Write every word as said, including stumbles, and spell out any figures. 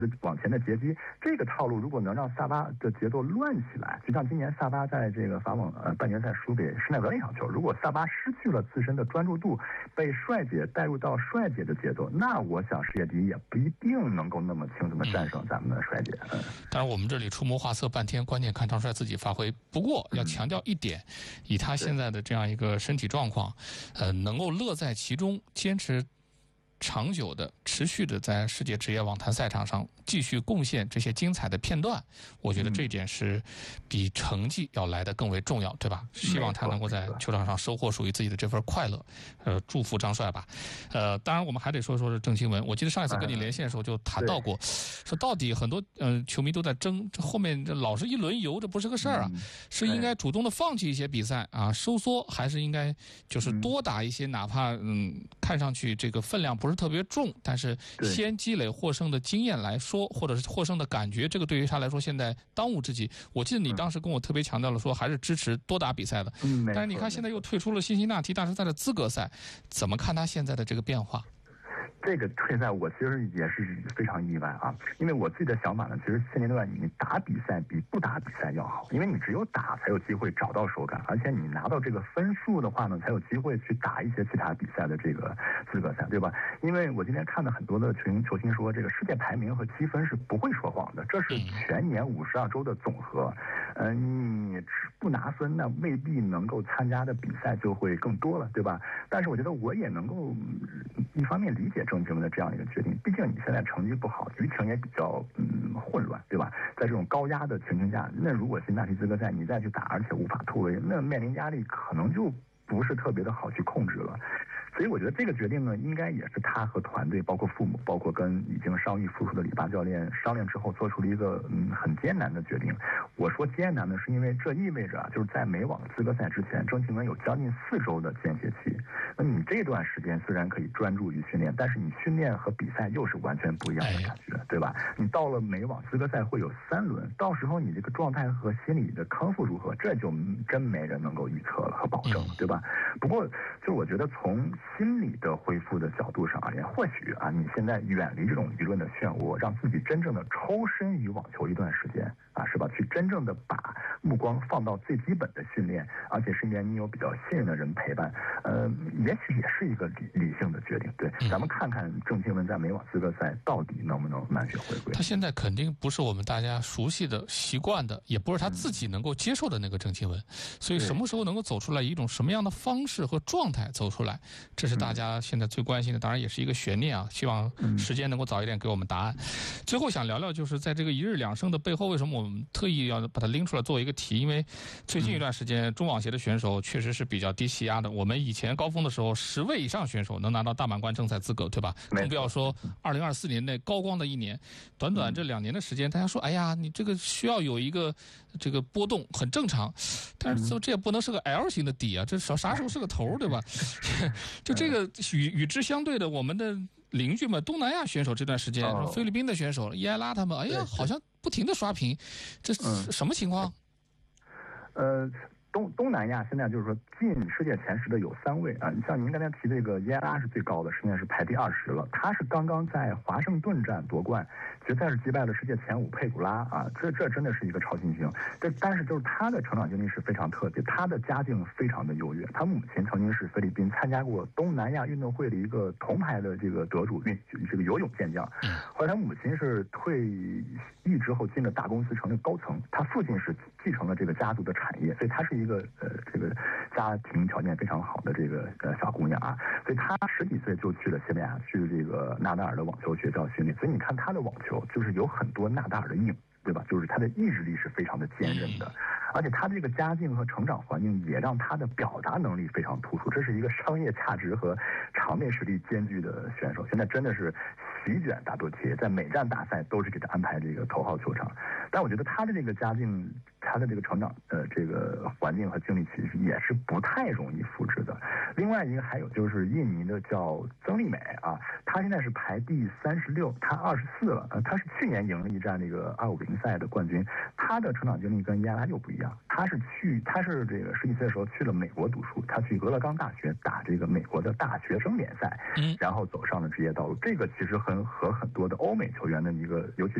往前的截击，这个套路如果能让萨巴的节奏乱起来，就像今年萨巴在这个法网呃半决赛输给施耐德那场球，如果萨巴失去了自身的专注度，被帅姐带入到帅姐的节奏，那我想世界第一也不一定能够那么轻松的战胜咱们的帅姐。嗯， 当然我们这里出谋划策半天，关键看张帅自己发挥。不过要强调一点，嗯、以他现在的这样一个身体状况，呃，能够乐在其中，坚持长久的、持续的在世界职业网坛赛场上继续贡献这些精彩的片段，我觉得这一点是比成绩要来得更为重要，对吧？希望他能够在球场上收获属于自己的这份快乐。呃，祝福张帅吧。呃，当然我们还得说说是郑钦文。我记得上一次跟你连线的时候就谈到过，说到底很多嗯、呃、球迷都在争，这后面这老是一轮游，这不是个事儿啊，嗯、是应该主动的放弃一些比赛啊，收缩，还是应该就是多打一些，哪怕嗯看上去这个分量不是特别重，但是先积累获胜的经验来说，或者是获胜的感觉，这个对于他来说现在当务之急。我记得你当时跟我特别强调了说还是支持多打比赛的，嗯、但是你看现在又退出了辛辛那提大师赛的资格赛，怎么看他现在的这个变化？ 这个退赛我其实也是非常意外啊，因为我自己的想法呢，其实现阶段你打比赛比不打比赛要好，因为你只有打才有机会找到手感，而且你拿到这个分数的话呢，才有机会去打一些其他比赛的这个资格赛，对吧？因为我今天看到很多的球球星说，这个世界排名和积分是不会说谎的，这是全年五十二周的总和。呃，你不拿分，那未必能够参加的比赛就会更多了，对吧？但是我觉得我也能够一方面理解郑钦文的这样一个决定，毕竟你现在成绩不好，舆情也比较嗯混乱，对吧？在这种高压的情形下，那如果辛辛那提资格赛你再去打，而且无法突围，那面临压力可能就不是特别的好去控制了。所以我觉得这个决定呢，应该也是他和团队，包括父母，包括跟已经伤愈复出的里巴教练商量之后，做出了一个嗯很艰难的决定。我说艰难呢，是因为这意味着啊，就是在美网资格赛之前，郑钦文有将近四周的间歇期。那你这段时间虽然可以专注于训练，但是你训练和比赛又是完全不一样的感觉，对吧？你到了美网资格赛会有三轮，到时候你这个状态和心理的康复如何，这就真没人能够预测了和保证，对吧？不过，就我觉得从心理的恢复的角度上而言，或许啊，你现在远离这种舆论的漩涡，让自己真正的抽身于网球一段时间啊，是吧？去真正的把目光放到最基本的训练，而且身边你有比较信任的人陪伴，呃，也许也是一个理理性的决定。对，咱们看看郑钦文在美网资格赛到底能不能满血回归。 他现在肯定不是我们大家熟悉的、习惯的，也不是他自己能够接受的那个郑钦文，所以什么时候能够走出来，以一种什么样的方式和状态走出来，这是大家现在最关心的，当然也是一个悬念啊，希望时间能够早一点给我们答案。最后想聊聊，就是在这个一日两胜的背后，为什么我们特意要把它拎出来作为一个题？因为最近一段时间中网协的选手确实是比较低气压的，我们以前高峰的时候十位以上选手能拿到大满贯正赛资格，对吧？更不要说二零二四年内高光的一年，短短这两年的时间，大家说哎呀，你这个需要有一个这个波动很正常，但是这也不能是个 L 型的底啊，这啥啥时候是个头，对吧？就这个与与之相对的，我们的邻居们东南亚选手这段时间，哦、菲律宾的选手伊埃拉他们，哎呀，好像不停的刷屏，这是什么情况？ 呃。东东南亚现在就是说进世界前十的有三位啊，像您刚才提这个伊埃拉是最高的，现在是排第二十了。他是刚刚在华盛顿站夺冠，决赛是击败了世界前五佩古拉啊，这这真的是一个超新星。这但是就是他的成长经历是非常特别，他的家境非常的优越。他母亲曾经是菲律宾参加过东南亚运动会的一个铜牌的这个得主，运这个游泳健将。后来他母亲是退役之后进了大公司成了高层，他父亲是继承了这个家族的产业，所以他是一个呃这个家庭条件非常好的这个呃小姑娘啊，所以她十几岁就去了西班牙，去这个纳达尔的网球学校训练，所以你看她的网球就是有很多纳达尔的硬，对吧？就是她的意志力是非常的坚韧的，而且她这个家境和成长环境也让她的表达能力非常突出，这是一个商业价值和场面实力兼具的选手，现在真的是席卷大多贴，在每站大赛都是给他安排这个头号球场。但我觉得他的这个家境，他他的这个成长呃这个环境和经历其实也是不太容易复制的。另外一个还有就是印尼的叫曾丽美啊，她现在是排第三十六，她二十四了，呃，她是去年赢了一站那个二五零赛的冠军。她的成长经历跟伊安拉又不一样，她是去她是这个十几岁的时候去了美国读书，她去俄勒冈大学打这个美国的大学生联赛，然后走上了职业道路。这个其实很和很多的欧美球员的一个，尤其